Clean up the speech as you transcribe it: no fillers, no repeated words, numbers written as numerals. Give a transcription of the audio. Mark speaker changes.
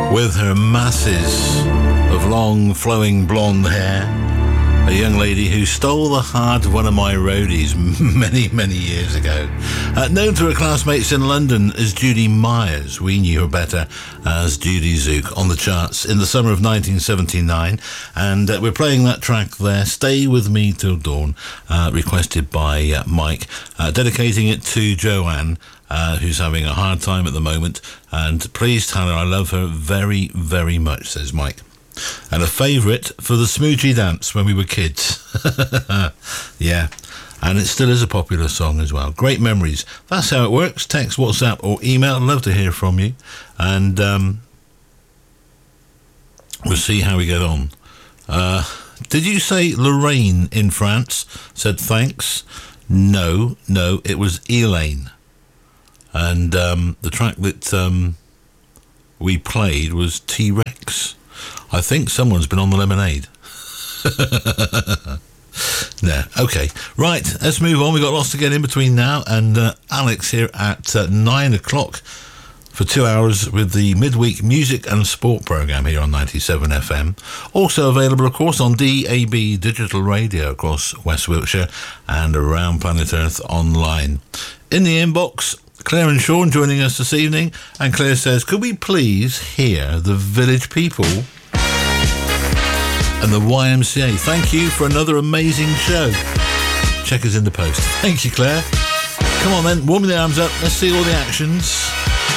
Speaker 1: with her masses of long flowing blonde hair, a young lady who stole the heart of one of my roadies many years ago. Known to her classmates in London as Judy Myers, we knew her better as Judy Zook on the charts in the summer of 1979, and we're playing that track there, Stay With Me Till Dawn, requested by Mike, dedicating it to Joanne, who's having a hard time at the moment, and please tell her I love her very much, says Mike. And a favourite for the Smoochie dance when we were kids. Yeah, and it still is a popular song as well. Great memories. That's how it works. Text, WhatsApp or email. I'd love to hear from you, and we'll see how we get on. Did you say Lorraine in France said thanks? No, it was Elaine. And the track that we played was T-Rex. I think someone's been on the Lemonade. No, okay. Right, let's move on. We've got lots to get in between now and Alex here at 9 o'clock for 2 hours with the midweek music and sport programme here on 97 FM. Also available, of course, on DAB digital radio across West Wiltshire and around planet Earth online. In the inbox, Claire and Sean joining us this evening, and Claire says, could we please hear the Village People and the YMCA? Thank you for another amazing show. Check us in the post. Thank you, Claire. Come on then, warm the arms up. Let's see all the actions.